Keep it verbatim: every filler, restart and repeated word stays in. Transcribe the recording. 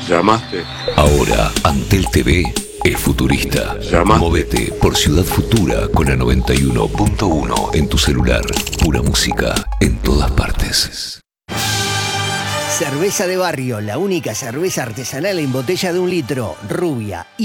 Llamaste. Ahora, Antel T V es futurista. Llamaste. Móvete por Ciudad Futura con la noventa y uno punto uno en tu celular. Pura música en todas partes. Cerveza de Barrio, la única cerveza artesanal en botella de un litro, rubia.